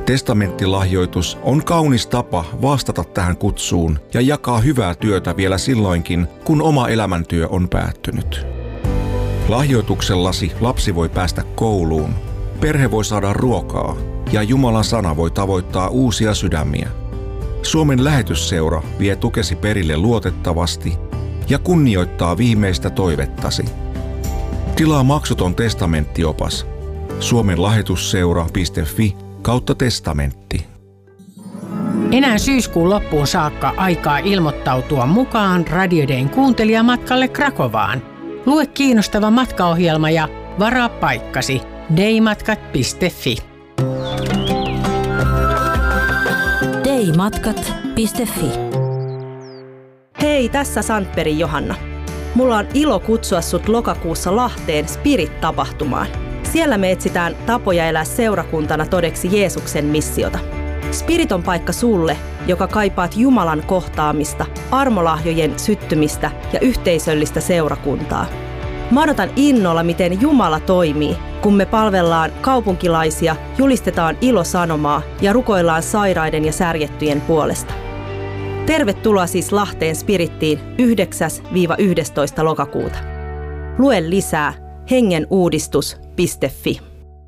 Testamenttilahjoitus on kaunis tapa vastata tähän kutsuun ja jakaa hyvää työtä vielä silloinkin, kun oma elämäntyö on päättynyt. Lahjoituksellasi lapsi voi päästä kouluun, perhe voi saada ruokaa ja Jumalan sana voi tavoittaa uusia sydämiä. Suomen lähetysseura vie tukesi perille luotettavasti ja kunnioittaa viimeistä toivettasi. Tilaa maksuton testamenttiopas suomenlahetusseura.fi/testamentti. Enää syyskuun loppuun saakka aikaa ilmoittautua mukaan Radio Dayn kuuntelijamatkalle Krakovaan. Lue kiinnostava matkaohjelma ja varaa paikkasi daymatkat.fi. daymatkat.fi. Hei, tässä Sandbergin Johanna. Mulla on ilo kutsua sut lokakuussa Lahteen Spirit-tapahtumaan. Siellä me etsitään tapoja elää seurakuntana todeksi Jeesuksen missiota. Spirit on paikka sulle, joka kaipaat Jumalan kohtaamista, armolahjojen syttymistä ja yhteisöllistä seurakuntaa. Mä odotan innolla, miten Jumala toimii, kun me palvellaan kaupunkilaisia, julistetaan ilosanomaa ja rukoillaan sairaiden ja särjettyjen puolesta. Tervetuloa siis Lahteen Spirittiin 9-11. lokakuuta. Lue lisää hengenuudistus.fi.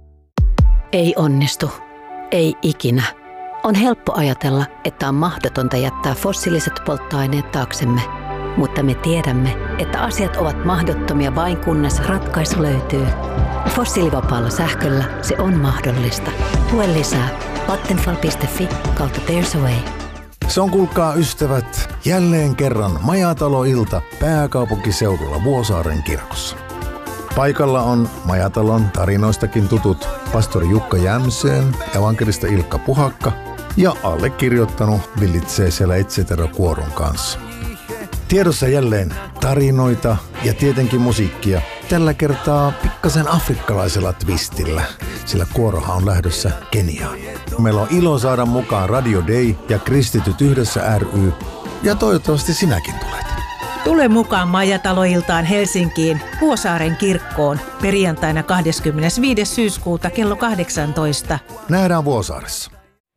Ei onnistu. Ei ikinä. On helppo ajatella, että on mahdotonta jättää fossiiliset polttoaineet taaksemme. Mutta me tiedämme, että asiat ovat mahdottomia vain kunnes ratkaisu löytyy. Fossiilivapaalla sähköllä se on mahdollista. Lue lisää vattenfall.fi/There's a way. Se on, kuulkaa ystävät, jälleen kerran Majatalo-ilta pääkaupunkiseudulla Vuosaaren kirkossa. Paikalla on Majatalon tarinoistakin tutut pastori Jukka Jämseen, evankelista Ilkka Puhakka ja allekirjoittanut villitsee siellä Etsetera-kuoron kanssa. Tiedossa jälleen tarinoita ja tietenkin musiikkia, tällä kertaa pikkasen afrikkalaisella twistillä, sillä kuorohan on lähdössä Keniaan. Meillä on ilo saada mukaan Radio Day ja Kristityt yhdessä ry, ja toivottavasti sinäkin tulet. Tule mukaan Majatalo-iltaan Helsinkiin Vuosaaren kirkkoon perjantaina 25. syyskuuta kello 18. Nähdään Vuosaaressa.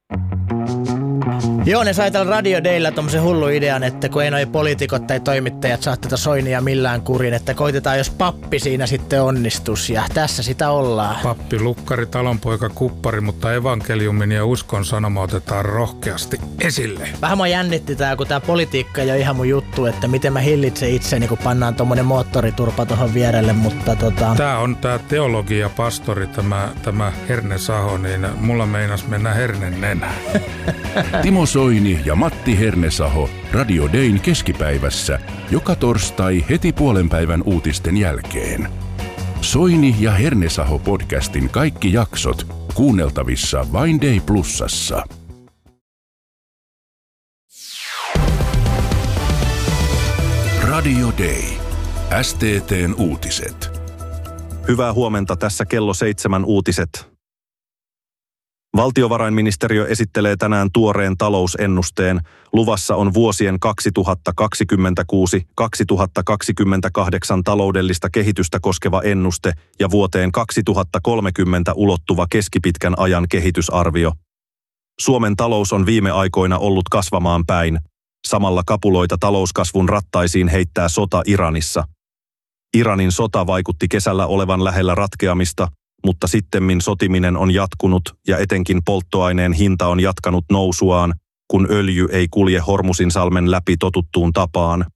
Joo, ne sai tällä Radio Daylla tommosen hullu idean, että kun ei noi poliitikot tai toimittajat saa tätä Soinia millään kurin, että koitetaan jos pappi siinä sitten onnistus, ja tässä sitä ollaan. Pappi, lukkari, talonpoika, kuppari, mutta evankeliumin ja uskon sanoma otetaan rohkeasti esille. Vähän mua jännitti tää, kun tää politiikka ei ole ihan mun juttu, että miten mä hillitsen itseni, kun pannaan tommonen moottoriturpa tohon vierelle, mutta Tää on tää teologia pastori, tämä Herne Saho, niin mulla meinas mennä hernen nenään. Timo Soini ja Matti Hernesaho Radio Dayn keskipäivässä joka torstai heti puolenpäivän uutisten jälkeen. Soini ja Hernesaho podcastin kaikki jaksot kuunneltavissa vain Day Plusassa. Radio Day. STT:n uutiset. Hyvää huomenta, tässä kello 7 uutiset. Valtiovarainministeriö esittelee tänään tuoreen talousennusteen. Luvassa on vuosien 2026-2028 taloudellista kehitystä koskeva ennuste ja vuoteen 2030 ulottuva keskipitkän ajan kehitysarvio. Suomen talous on viime aikoina ollut kasvamaan päin. Samalla kapuloita talouskasvun rattaisiin heittää sota Iranissa. Iranin sota vaikutti kesällä olevan lähellä ratkeamista, mutta sittemmin sotiminen on jatkunut ja etenkin polttoaineen hinta on jatkanut nousuaan, kun öljy ei kulje Hormuzinsalmen läpi totuttuun tapaan.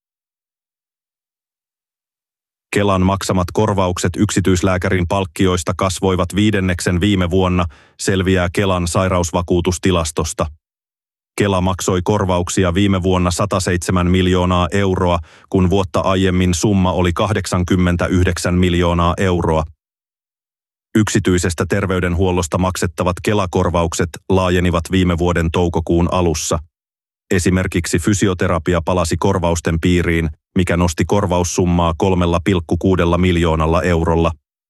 Kelan maksamat korvaukset yksityislääkärin palkkioista kasvoivat 5% viime vuonna, selviää Kelan sairausvakuutustilastosta. Kela maksoi korvauksia viime vuonna 107 miljoonaa euroa, kun vuotta aiemmin summa oli 89 miljoonaa euroa. Yksityisestä terveydenhuollosta maksettavat Kela-korvaukset laajenivat viime vuoden toukokuun alussa. Esimerkiksi fysioterapia palasi korvausten piiriin, mikä nosti korvaussummaa 3,6 miljoonalla eurolla.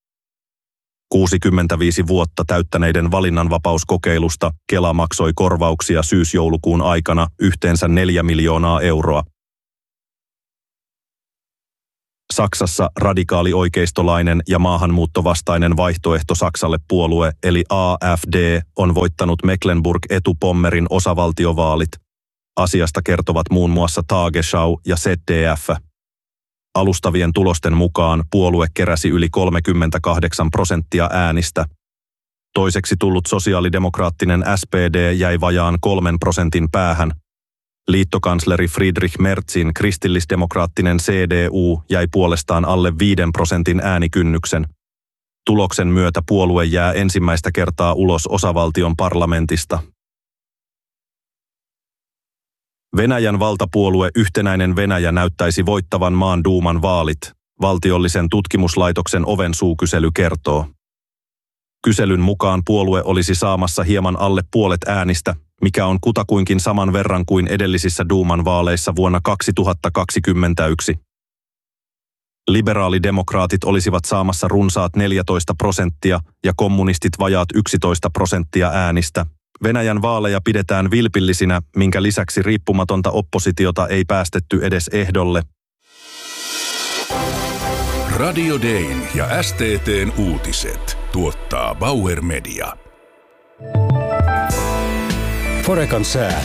65 vuotta täyttäneiden valinnanvapauskokeilusta Kela maksoi korvauksia syys-joulukuun aikana yhteensä 4 miljoonaa euroa. Saksassa radikaali-oikeistolainen ja maahanmuuttovastainen vaihtoehto Saksalle puolue eli AfD on voittanut Mecklenburg-Etupommerin osavaltiovaalit. Asiasta kertovat muun muassa Tagesschau ja ZDF. Alustavien tulosten mukaan puolue keräsi yli 38% äänistä. Toiseksi tullut sosiaalidemokraattinen SPD jäi vajaan 3% päähän. Liittokansleri Friedrich Merzin kristillisdemokraattinen CDU jäi puolestaan alle 5% äänikynnyksen. Tuloksen myötä puolue jää ensimmäistä kertaa ulos osavaltion parlamentista. Venäjän valtapuolue Yhtenäinen Venäjä näyttäisi voittavan maan duuman vaalit, valtiollisen tutkimuslaitoksen Ovensuu-kysely kertoo. Kyselyn mukaan puolue olisi saamassa hieman alle puolet äänistä, mikä on kutakuinkin saman verran kuin edellisissä duuman vaaleissa vuonna 2021. Liberaalidemokraatit olisivat saamassa runsaat 14% ja kommunistit vajaat 11% äänistä. Venäjän vaaleja pidetään vilpillisinä, minkä lisäksi riippumatonta oppositiota ei päästetty edes ehdolle. Radio Dayn ja STT:n uutiset tuottaa Bauer Media. Forekan sää.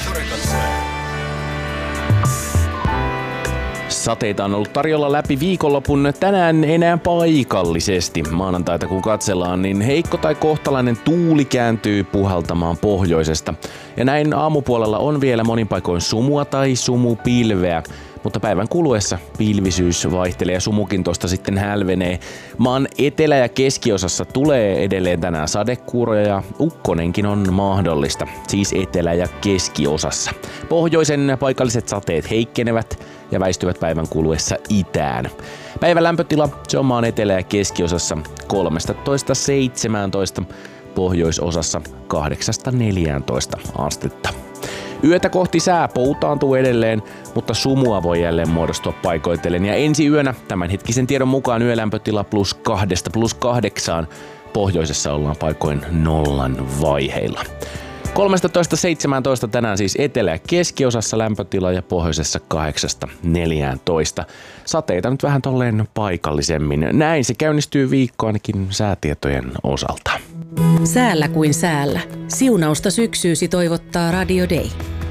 Sateita on ollut tarjolla läpi viikonlopun, tänään enää paikallisesti. Maanantaita kun katsellaan, niin heikko tai kohtalainen tuuli kääntyy puhaltamaan pohjoisesta. Ja näin aamupuolella on vielä monin paikoin sumua tai sumupilveä. Mutta päivän kuluessa pilvisyys vaihtelee ja sumukin tosta sitten hälvenee. Maan etelä- ja keskiosassa tulee edelleen tänään sadekuuroja ja ukkonenkin on mahdollista, siis etelä- ja keskiosassa. Pohjoisen paikalliset sateet heikkenevät ja väistyvät päivän kuluessa itään. Päivän lämpötila, se on maan etelä- ja keskiosassa 13–17, pohjoisosassa 8–14 astetta. Yötä kohti sää poutaantuu edelleen, mutta sumua voi jälleen muodostua paikoitellen. Ja ensi yönä tämänhetkisen tiedon mukaan yölämpötila +2–+8. Pohjoisessa ollaan paikoin nollan vaiheilla. 13–17 tänään siis etelä- ja keskiosassa lämpötila ja pohjoisessa 8–14. Sateita nyt vähän tolleen paikallisemmin. Näin se käynnistyy viikko ainakin säätietojen osalta. Säällä kuin säällä. Siunausta syksyysi toivottaa Radio Day.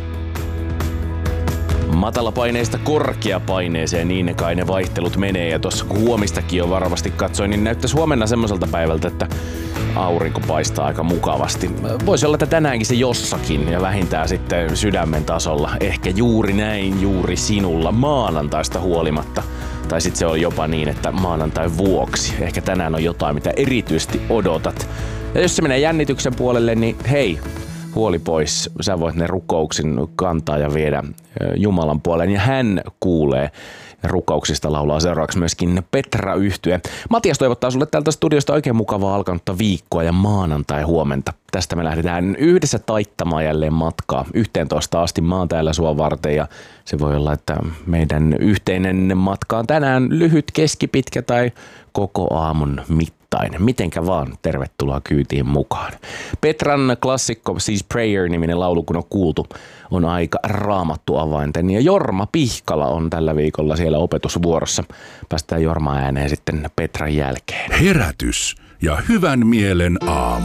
Matalapaineista korkeapaineeseen, niin ne kai ne vaihtelut menee. Ja tuossa kun huomistakin jo varovasti katsoin, niin näyttäisi huomenna semmoiselta päivältä, että aurinko paistaa aika mukavasti. Voisi olla, että tänäänkin se jossakin ja vähintään sitten sydämen tasolla. Ehkä juuri näin, juuri sinulla maanantaista huolimatta. Tai sitten se on jopa niin, että maanantai vuoksi. Ehkä tänään on jotain, mitä erityisesti odotat. Ja jos se menee jännityksen puolelle, niin hei, huoli pois. Sä voit ne rukouksin kantaa ja viedä Jumalan puoleen. Ja hän kuulee. Rukouksista laulaa seuraavaksi myöskin Petra-yhtye. Matias toivottaa sulle täältä studiosta oikein mukavaa alkanutta viikkoa ja maanantai huomenta. Tästä me lähdetään yhdessä taittamaan jälleen matkaa. 11 asti mä oon täällä sua varten ja se voi olla, että meidän yhteinen matka on tänään lyhyt, keskipitkä tai koko aamun mittainen. Mitenkä vaan, tervetuloa kyytiin mukaan. Petran klassikko, siis Prayer-niminen laulu, kun on kuultu, on aika raamattu avainten. Ja Jorma Pihkala on tällä viikolla siellä opetusvuorossa. Päästään Jorma ääneen sitten Petran jälkeen. Herätys ja hyvän mielen aamu.